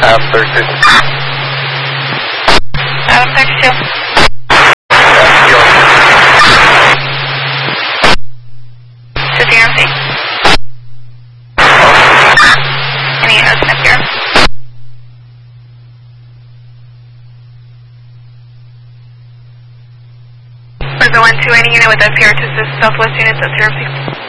Adam 32. Adam 32. To DMC. Any Osmith here? We're going to any unit with us here to assist Southwest units at 06.